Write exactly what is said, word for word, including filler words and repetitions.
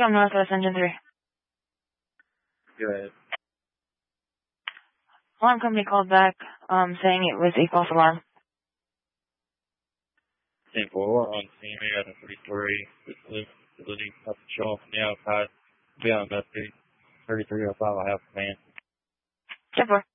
Yeah, I'm Northwest Engine three. Go ahead. Alarm company called back, um, saying it was a false alarm. ten four on scene, I got a three-story facility up the shelf from the outside. Be on that thirty-three oh five, I have command. ten four.